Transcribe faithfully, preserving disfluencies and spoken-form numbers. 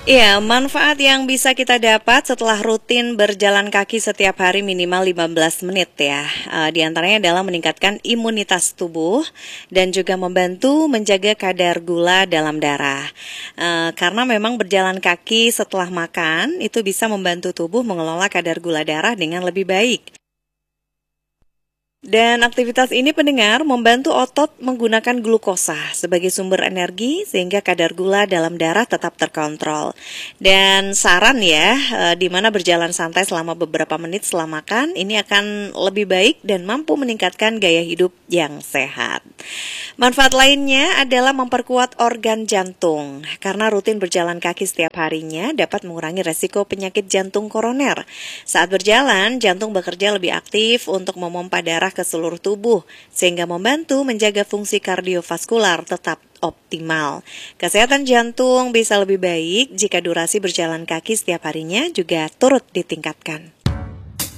Iya, manfaat yang bisa kita dapat setelah rutin berjalan kaki setiap hari minimal lima belas menit ya. Eh, di antaranya adalah meningkatkan imunitas tubuh dan juga membantu menjaga kadar gula dalam darah. Eh, karena memang berjalan kaki setelah makan itu bisa membantu tubuh mengelola kadar gula darah dengan lebih baik. Dan aktivitas ini pendengar membantu otot menggunakan glukosa sebagai sumber energi sehingga kadar gula dalam darah tetap terkontrol. Dan saran ya, eh, di mana berjalan santai selama beberapa menit setelah makan ini akan lebih baik dan mampu meningkatkan gaya hidup yang sehat. Manfaat lainnya adalah memperkuat organ jantung karena rutin berjalan kaki setiap harinya dapat mengurangi resiko penyakit jantung koroner. Saat berjalan, jantung bekerja lebih aktif untuk memompa darah ke seluruh tubuh, sehingga membantu menjaga fungsi kardiovaskular tetap optimal. Kesehatan jantung bisa lebih baik jika durasi berjalan kaki setiap harinya juga turut ditingkatkan.